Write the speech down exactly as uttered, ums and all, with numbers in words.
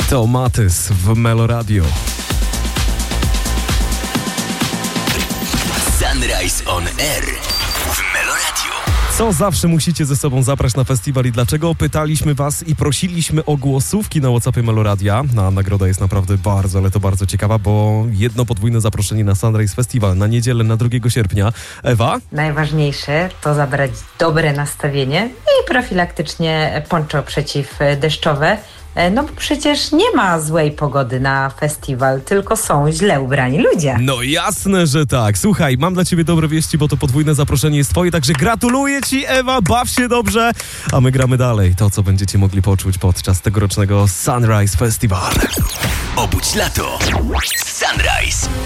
To Matys w Melo Radio. Sunrise on Air w Melo Radio. Co zawsze musicie ze sobą zabrać na festiwal i dlaczego? Pytaliśmy was i prosiliśmy o głosówki na WhatsAppie Melo Radia. No, nagroda jest naprawdę bardzo, ale to bardzo ciekawa, bo jedno podwójne zaproszenie na Sunrise Festival na niedzielę, na drugiego sierpnia. Ewa? Najważniejsze to zabrać dobre nastawienie i profilaktycznie poncho przeciwdeszczowe. No bo przecież nie ma złej pogody na festiwal, tylko są źle ubrani ludzie. No jasne, że tak. Słuchaj, mam dla ciebie dobre wieści, bo to podwójne zaproszenie jest twoje, także gratuluję ci, Ewa, baw się dobrze, a my gramy dalej. To, co będziecie mogli poczuć podczas tegorocznego Sunrise Festival. Obudź lato. Sunrise.